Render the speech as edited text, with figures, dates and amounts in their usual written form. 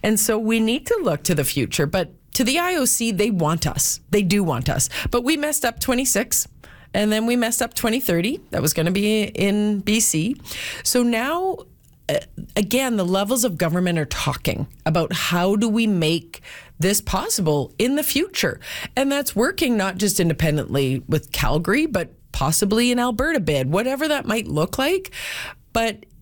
And so we need to look to the future. But to the IOC, they want us. They do want us. But we messed up 26. And then we messed up 2030. That was going to be in BC. So now, again, the levels of government are talking about how do we make this possible in the future. And that's working not just independently with Calgary, but possibly an Alberta bid, whatever that might look like. But